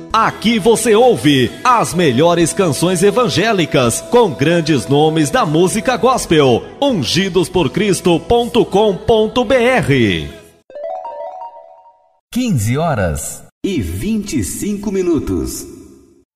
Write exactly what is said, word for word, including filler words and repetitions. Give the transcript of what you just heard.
Aqui você ouve as melhores canções evangélicas com grandes nomes da música gospel. ungidos por cristo ponto com ponto br. quinze horas e vinte e cinco minutos.